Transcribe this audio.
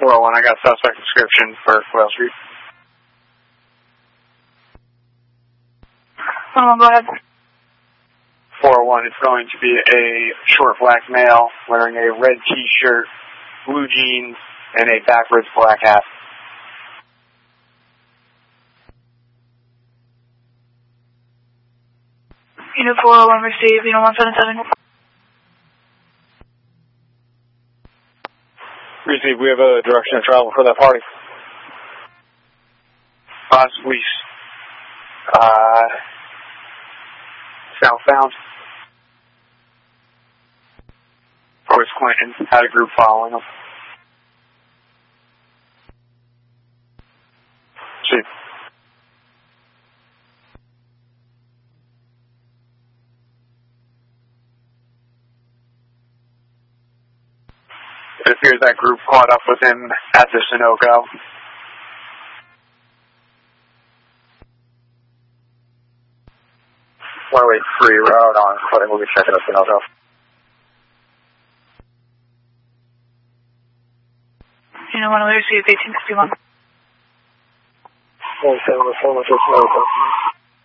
401, I got suspect description for Quail Street. 101, go ahead. 401, it's going to be a short black male wearing a red t-shirt, blue jeans, and a backwards black hat. Unit 401, receive. Unit 177. Receive, we have a direction of travel for that party. Possibly southbound. Towards Clinton, had a group following them. See. It appears that group caught up with him at the Sunoco. Highway 3 road on Clinton, we'll be checking us Sunoco. Unit 1, we received 1861. 177, Sunoco.